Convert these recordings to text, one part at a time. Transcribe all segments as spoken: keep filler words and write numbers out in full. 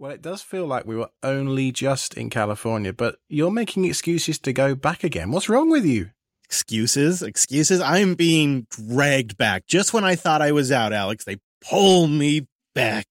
Well, it does feel like we were only just in California, but you're making excuses to go back again. What's wrong with you? Excuses, excuses. I'm being dragged back. Just when I thought I was out, Alex, they pull me back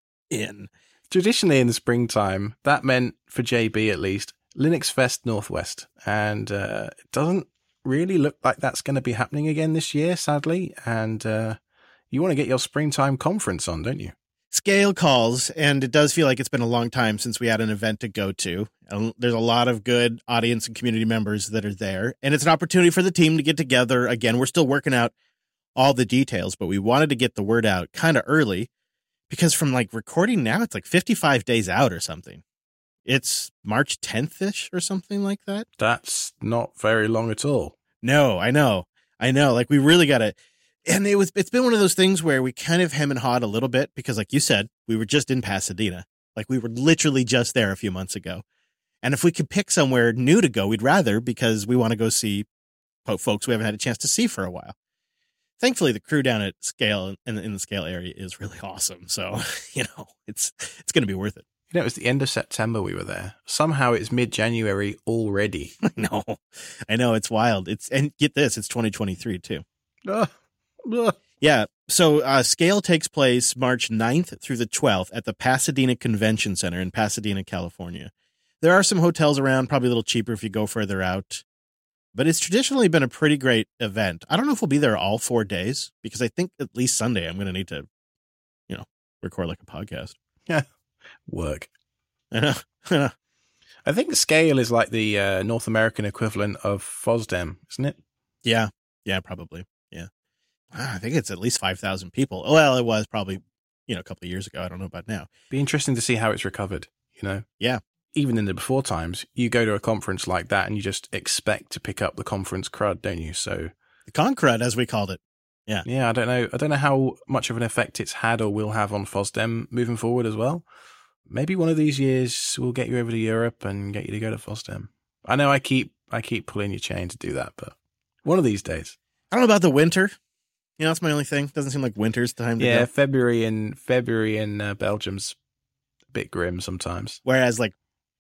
in. Traditionally in the springtime, that meant, for J B at least, Linux Fest Northwest. And uh, it doesn't really look like that's going to be happening again this year, sadly. And uh, you want to get your springtime conference on, don't you? Scale calls, and it does feel like it's been a long time since we had an event to go to. There's a lot of good audience and community members that are there, and it's an opportunity for the team to get together. Again, we're still working out all the details, but we wanted to get the word out kind of early because from like recording now, it's like fifty-five days out or something. It's March tenth-ish or something like that. That's not very long at all. No, I know. I know. Like we really got to. And it was, it's been one of those things where we kind of hem and hawed a little bit because like you said, we were just in Pasadena. Like we were literally just there a few months ago. And if we could pick somewhere new to go, we'd rather because we want to go see folks we haven't had a chance to see for a while. Thankfully, the crew down at Scale in, in the Scale area is really awesome. So, you know, it's, it's going to be worth it. You know, it was the end of September we were there. Somehow it's mid-January already. I know. I know. It's wild. It's, and get this, it's twenty twenty-three too. Uh. Ugh. Yeah. So uh, Scale takes place March ninth through the twelfth at the Pasadena Convention Center in Pasadena, California. There are some hotels around, probably a little cheaper if you go further out. But it's traditionally been a pretty great event. I don't know if we'll be there all four days because I think at least Sunday I'm going to need to, you know, record like a podcast. Yeah. Work. I know. I know. I think Scale is like the uh, North American equivalent of FOSDEM, isn't it? Yeah. Yeah, probably. Yeah. I think it's at least five thousand people. Well, it was probably, you know, a couple of years ago. I don't know about now. Be interesting to see how it's recovered, you know? Yeah. Even in the before times, you go to a conference like that and you just expect to pick up the conference crud, don't you? So the con crud, as we called it. Yeah. Yeah, I don't know. I don't know how much of an effect it's had or will have on FOSDEM moving forward as well. Maybe one of these years we'll get you over to Europe and get you to go to FOSDEM. I know I keep I keep pulling your chain to do that, but one of these days. I don't know about the winter. You know, that's my only thing. Doesn't seem like winter's the time to yeah, go. Yeah, February in February in uh, Belgium's a bit grim sometimes. Whereas, like,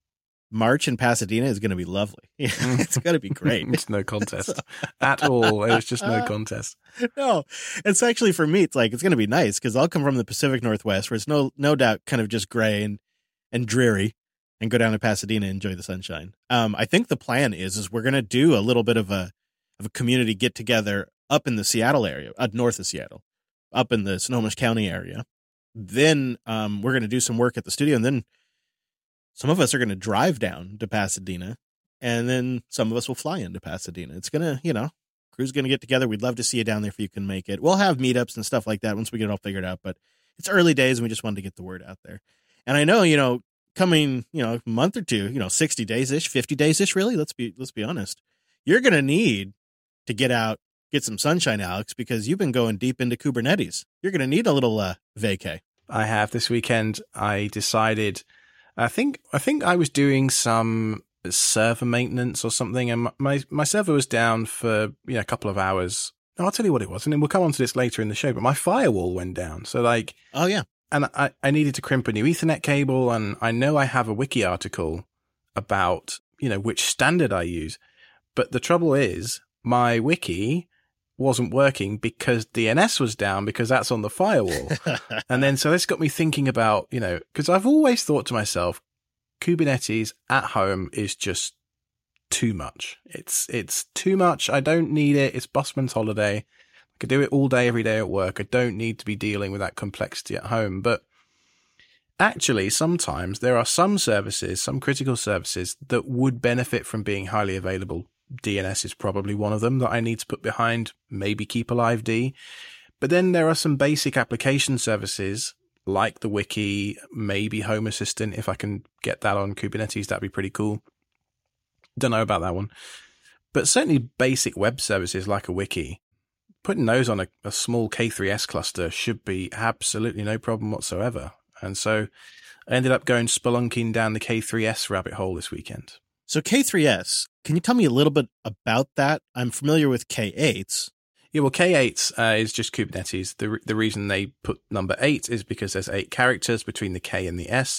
March in Pasadena is going to be lovely. It's going to be great. It's no contest at all. It was just no contest. No, it's actually for me. It's like it's going to be nice because I'll come from the Pacific Northwest, where it's no no doubt kind of just gray and and dreary, and go down to Pasadena and enjoy the sunshine. Um, I think the plan is is we're going to do a little bit of a of a community get together up in the Seattle area, uh, north of Seattle, up in the Snohomish County area. Then um, we're going to do some work at the studio, and then some of us are going to drive down to Pasadena, and then some of us will fly into Pasadena. It's going to, you know, crew's going to get together. We'd love to see you down there if you can make it. We'll have meetups and stuff like that once we get it all figured out, but it's early days, and we just wanted to get the word out there. And I know, you know, coming, you know, a month or two, you know, sixty days-ish, fifty days-ish, really, let's be, let's be honest. You're going to need to get out, get some sunshine, Alex, because you've been going deep into Kubernetes. You're going to need a little uh, vacay. I have. This weekend, I decided, I think, I think I was doing some server maintenance or something, and my, my server was down for, you know, a couple of hours. No, I'll tell you what it was, and then we'll come on to this later in the show, but my firewall went down. So like, oh yeah. And I, I needed to crimp a new Ethernet cable, and I know I have a wiki article about, you know, which standard I use. But the trouble is, my wiki wasn't working because D N S was down, because that's on the firewall. And then, so this got me thinking about, you know, because I've always thought to myself, Kubernetes at home is just too much. It's, it's too much. I don't need it. It's busman's holiday. I could do it all day, every day at work. I don't need to be dealing with that complexity at home. But actually, sometimes there are some services, some critical services that would benefit from being highly available. D N S is probably one of them that I need to put behind, maybe Keep Alive D. But then there are some basic application services like the wiki, maybe Home Assistant. If I can get that on Kubernetes, that'd be pretty cool. Don't know about that one. But certainly basic web services like a wiki, putting those on a, a small K three S cluster should be absolutely no problem whatsoever. And so I ended up going spelunking down the K three S rabbit hole this weekend. So K three S, can you tell me a little bit about that? I'm familiar with K eights. Yeah, well, K eight uh, is just Kubernetes. The the reason they put number eight is because there's eight characters between the K and the S.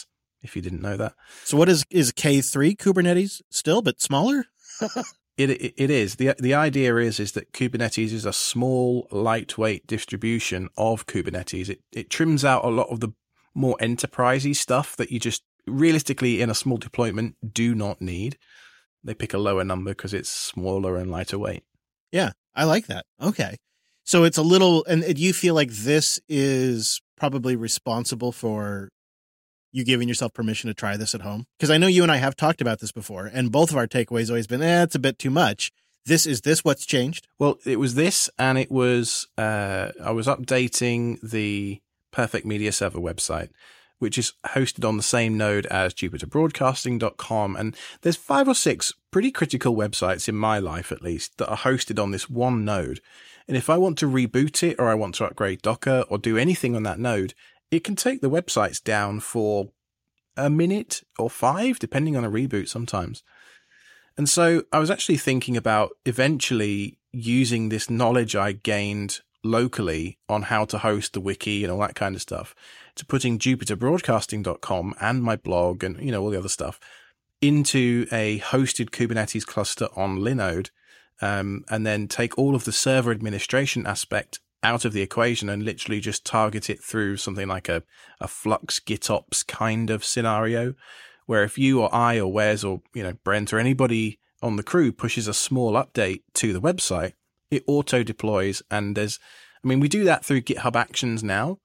if you didn't know that. So what is, is K three Kubernetes still, but smaller? It, it it is. The the idea is is that Kubernetes is a small, lightweight distribution of Kubernetes. It it trims out a lot of the more enterprisey stuff that you just realistically in a small deployment do not need. They pick a lower number because it's smaller and lighter weight. Yeah, I like that. Okay. So it's a little, and do you feel like this is probably responsible for you giving yourself permission to try this at home? Because I know you and I have talked about this before, and both of our takeaways always been, eh, it's a bit too much. This is this what's changed? Well, it was this, and it was, uh, I was updating the Perfect Media Server website, which is hosted on the same node as Jupiter Broadcasting dot com. And there's five or six pretty critical websites in my life, at least, that are hosted on this one node. And if I want to reboot it, or I want to upgrade Docker or do anything on that node, it can take the websites down for a minute or five, depending on a reboot sometimes. And so I was actually thinking about eventually using this knowledge I gained locally on how to host the wiki and all that kind of stuff to putting Jupiter Broadcasting dot com and my blog and, you know, all the other stuff into a hosted Kubernetes cluster on Linode, um, and then take all of the server administration aspect out of the equation and literally just target it through something like a, a Flux GitOps kind of scenario, where if you or I or Wes or, you know, Brent or anybody on the crew pushes a small update to the website, it auto deploys. And there's, I mean, we do that through GitHub Actions now,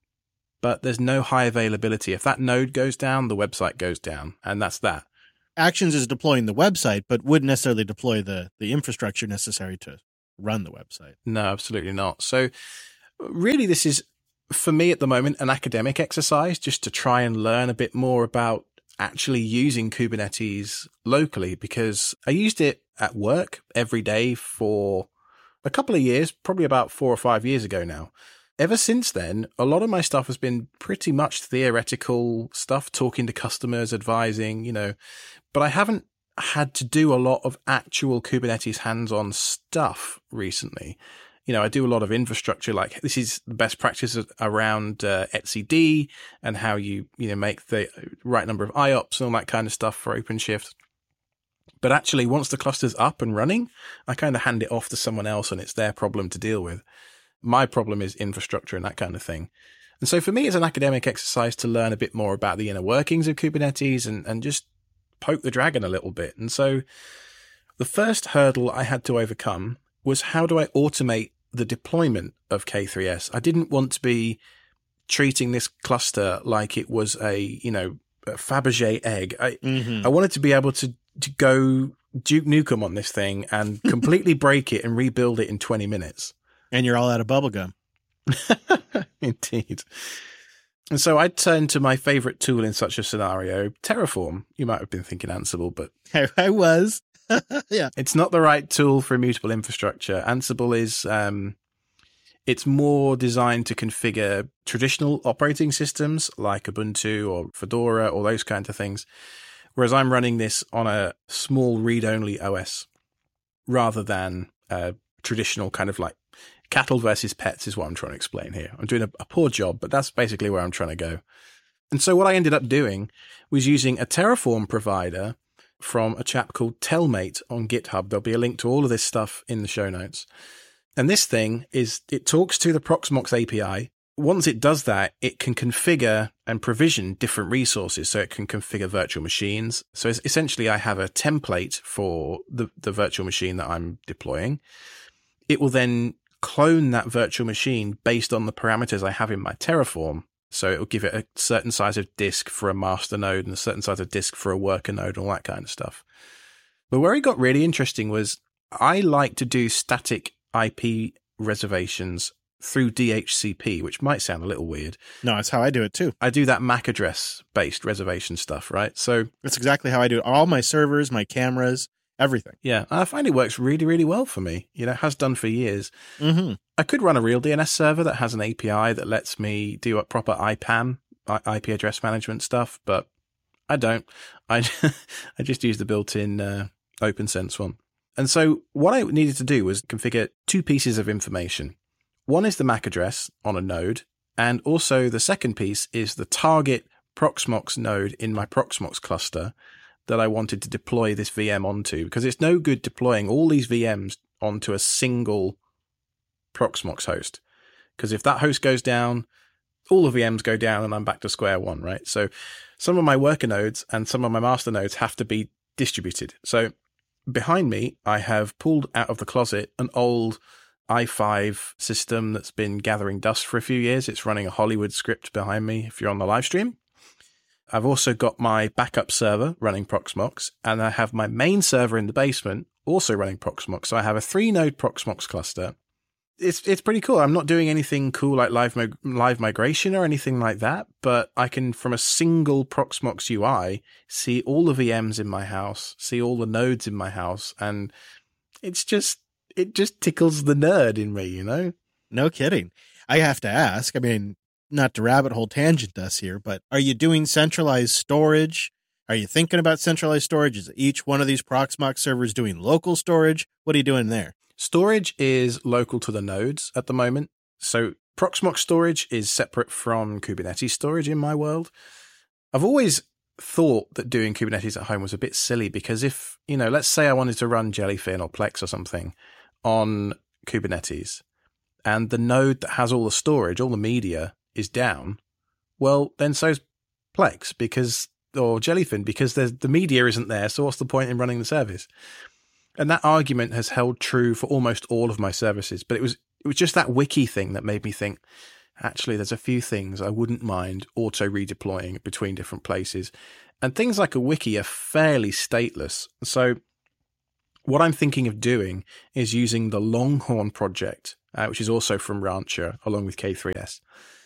but there's no high availability. If that node goes down, the website goes down, and that's that. Actions is deploying the website, but wouldn't necessarily deploy the, the infrastructure necessary to run the website. No, absolutely not. So really, this is, for me at the moment, an academic exercise just to try and learn a bit more about actually using Kubernetes locally, because I used it at work every day for a couple of years, probably about four or five years ago now. Ever since then, a lot of my stuff has been pretty much theoretical stuff, talking to customers, advising, you know, but I haven't had to do a lot of actual Kubernetes hands-on stuff recently. You know, I do a lot of infrastructure, like this is the best practice around uh, etcd and how you, you know, make the right number of I O P S and all that kind of stuff for OpenShift. But actually, once the cluster's up and running, I kind of hand it off to someone else and it's their problem to deal with. My problem is infrastructure and that kind of thing. And so for me, it's an academic exercise to learn a bit more about the inner workings of Kubernetes and, and just poke the dragon a little bit. And so the first hurdle I had to overcome was, how do I automate the deployment of K three S? I didn't want to be treating this cluster like it was a, you know, a Fabergé egg. I, mm-hmm. I wanted to be able to, to go Duke Nukem on this thing and completely break it and rebuild it in twenty minutes. And you're all out of bubblegum. Indeed. And so I turned to my favorite tool in such a scenario, Terraform. You might have been thinking Ansible, but I, I was. Yeah. It's not the right tool for immutable infrastructure. Ansible is, um, it's more designed to configure traditional operating systems like Ubuntu or Fedora or those kinds of things. Whereas I'm running this on a small read-only O S rather than a traditional kind of like cattle versus pets is what I'm trying to explain here. I'm doing a, a poor job, but that's basically where I'm trying to go. And so what I ended up doing was using a Terraform provider from a chap called Telmate on GitHub. There'll be a link to all of this stuff in the show notes. And this thing is, it talks to the Proxmox A P I. Once it does that, it can configure and provision different resources. So it can configure virtual machines. So it's essentially, I have a template for the, the virtual machine that I'm deploying. It will then clone that virtual machine based on the parameters I have in my Terraform. So it will give it a certain size of disk for a master node and a certain size of disk for a worker node and all that kind of stuff. But where it got really interesting was, I like to do static I P reservations through D H C P, which might sound a little weird. No, it's how I do it too. I do that M A C address based reservation stuff, right? So that's exactly how I do it. All my servers, my cameras, everything. Yeah, I find it works really, really well for me. You know, it has done for years. Mm-hmm. I could run a real D N S server that has an A P I that lets me do a proper I PAM, I P address management stuff, but I don't. I I just use the built-in uh, OpenSense one. And so what I needed to do was configure two pieces of information. One is the M A C address on a node, and also the second piece is the target Proxmox node in my Proxmox cluster that I wanted to deploy this V M onto, because it's no good deploying all these V Ms onto a single Proxmox host. Because if that host goes down, all the V Ms go down and I'm back to square one, right? So some of my worker nodes and some of my master nodes have to be distributed. So behind me, I have pulled out of the closet an old i five system that's been gathering dust for a few years. It's running a Hollywood script behind me if you're on the live stream. I've also got my backup server running Proxmox, and I have my main server in the basement also running Proxmox. So I have a three-node Proxmox cluster. It's it's pretty cool. I'm not doing anything cool like live mig- live migration or anything like that, but I can, from a single Proxmox U I, see all the V Ms in my house, see all the nodes in my house, and it's just it just tickles the nerd in me, you know? No kidding. I have to ask, I mean, not to rabbit hole tangent us here, but are you doing centralized storage? Are you thinking about centralized storage? Is each one of these Proxmox servers doing local storage? What are you doing there? Storage is local to the nodes at the moment. So Proxmox storage is separate from Kubernetes storage in my world. I've always thought that doing Kubernetes at home was a bit silly because if, you know, let's say I wanted to run Jellyfin or Plex or something on Kubernetes and the node that has all the storage, all the media is down, well, then so's Plex because, or Jellyfin because there's, the media isn't there. So what's the point in running the service? And that argument has held true for almost all of my services. But it was it was just that wiki thing that made me think, actually, there's a few things I wouldn't mind auto redeploying between different places. And things like a wiki are fairly stateless. So what I'm thinking of doing is using the Longhorn project, uh, which is also from Rancher, along with K three S,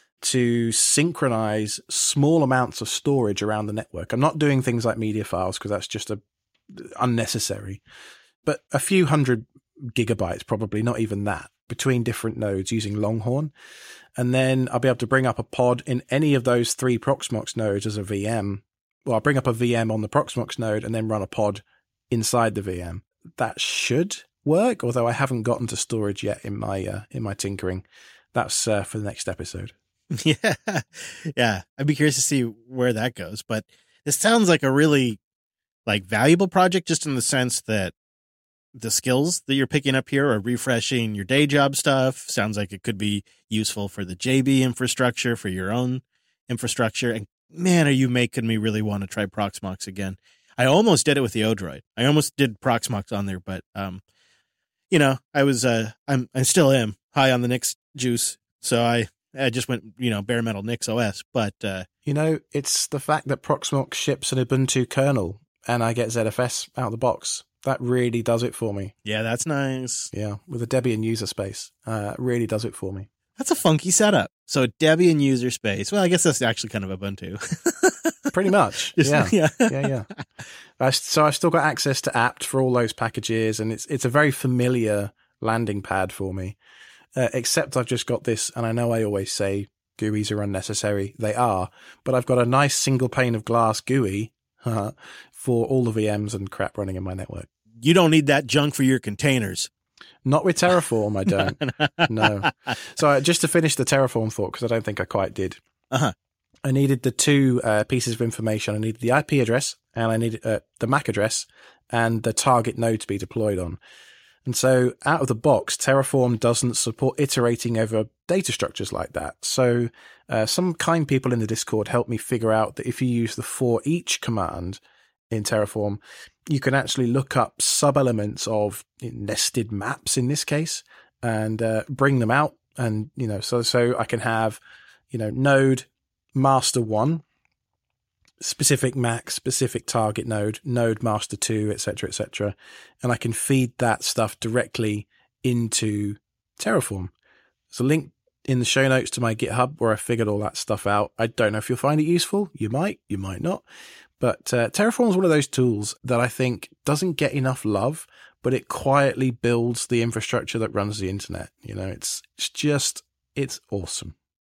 to synchronize small amounts of storage around the network. I'm not doing things like media files because that's just a, unnecessary. But a few hundred gigabytes, probably not even that, between different nodes using Longhorn. And then I'll be able to bring up a pod in any of those three Proxmox nodes as a V M. Well, I'll bring up a V M on the Proxmox node and then run a pod inside the V M. That should work, although I haven't gotten to storage yet in my uh, in my tinkering. That's uh, for the next episode. Yeah. Yeah. I'd be curious to see where that goes. But this sounds like a really like valuable project just in the sense that the skills that you're picking up here are refreshing your day job stuff. Sounds like it could be useful for the J B infrastructure, for your own infrastructure. And man, are you making me really want to try Proxmox again. I almost did it with the Odroid. I almost did Proxmox on there, but, um, you know, I was, uh, I'm, I still am high on the Nix juice. So I, I just went, you know, bare metal Nix O S, but, uh, you know, it's the fact that Proxmox ships an Ubuntu kernel and I get Z F S out of the box. That really does it for me. Yeah, that's nice. Yeah, with a Debian user space. Uh, really does it for me. That's a funky setup. So Debian user space. Well, I guess that's actually kind of Ubuntu. Pretty much. Just, yeah. yeah. yeah, yeah. I, so I've still got access to apt for all those packages, and it's it's a very familiar landing pad for me. Uh, except I've just got this, and I know I always say G U Is are unnecessary. They are. But I've got a nice single pane of glass G U I uh, for all the V Ms and crap running in my network. You don't need that junk for your containers. Not with Terraform, I don't. No. So uh, just to finish the Terraform thought, because I don't think I quite did. Uh-huh. I needed the two uh, pieces of information. I needed the I P address, and I needed uh, the M A C address, and the target node to be deployed on. And so out of the box, Terraform doesn't support iterating over data structures like that. So uh, some kind people in the Discord helped me figure out that if you use the for each command in Terraform, you can actually look up sub-elements of nested maps in this case and uh, bring them out. And, you know, so, so I can have, you know, node master one, specific M A C, specific target node, node master two, et cetera, et cetera. And I can feed that stuff directly into Terraform. There's a link in the show notes to my GitHub where I figured all that stuff out. I don't know if you'll find it useful. You might, you might not. But uh, Terraform is one of those tools that I think doesn't get enough love, but it quietly builds the infrastructure that runs the internet. You know, it's it's just, it's awesome.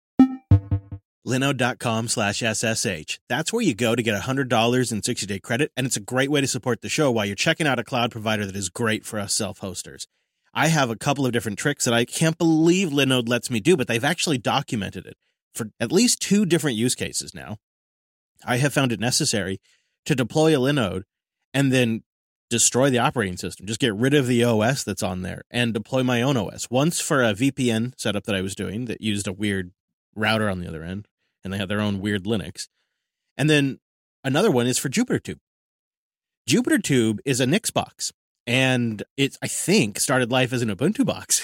Linode.com slash SSH. That's where you go to get one hundred dollars in sixty-day credit, and it's a great way to support the show while you're checking out a cloud provider that is great for us self-hosters. I have a couple of different tricks that I can't believe Linode lets me do, but they've actually documented it for at least two different use cases now. I have found it necessary to deploy a Linode and then destroy the operating system, just get rid of the O S that's on there and deploy my own O S. Once for a V P N setup that I was doing that used a weird router on the other end, and they had their own weird Linux. And then another one is for JupyterTube. JupyterTube is a Nix box, and it, I think, started life as an Ubuntu box.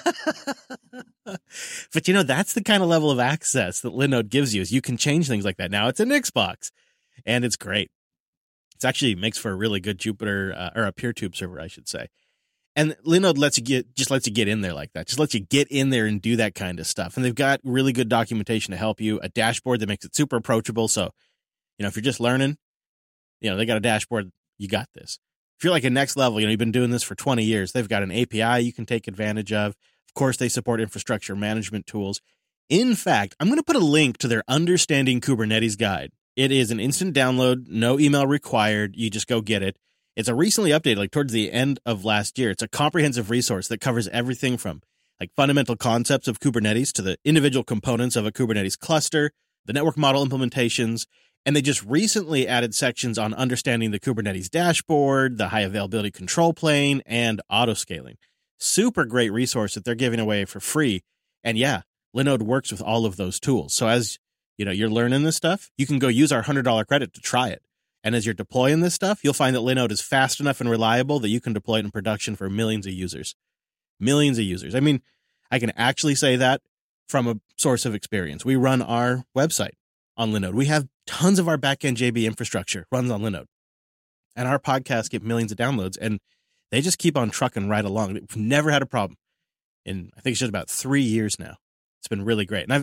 But, you know, that's the kind of level of access that Linode gives you, is you can change things like that. Now it's a Nix box, and it's great. It actually makes for a really good Jupyter, uh, or a PeerTube server, I should say. And Linode lets you get, just lets you get in there like that. Just lets you get in there and do that kind of stuff. And they've got really good documentation to help you, a dashboard that makes it super approachable. So, you know, if you're just learning, you know, they got a dashboard, you got this. If you're like a next level, you know, you've been doing this for twenty years, they've got an A P I you can take advantage of. Of course, they support infrastructure management tools. In fact, I'm going to put a link to their Understanding Kubernetes guide. It is an instant download, no email required. You just go get it. It's a recently updated, like towards the end of last year. It's a comprehensive resource that covers everything from like fundamental concepts of Kubernetes to the individual components of a Kubernetes cluster, the network model implementations, and they just recently added sections on understanding the Kubernetes dashboard, the high availability control plane, and autoscaling. Super great resource that they're giving away for free. And yeah, Linode works with all of those tools. So as you know, you're learning this stuff, you can go use our one hundred dollars credit to try it. And as you're deploying this stuff, you'll find that Linode is fast enough and reliable that you can deploy it in production for millions of users. Millions of users. I mean, I can actually say that from a source of experience. We run our website on Linode. We have tons of our backend J B infrastructure runs on Linode. And our podcasts get millions of downloads, and they just keep on trucking right along. We've never had a problem. And I think it's just about three years now. It's been really great. And I've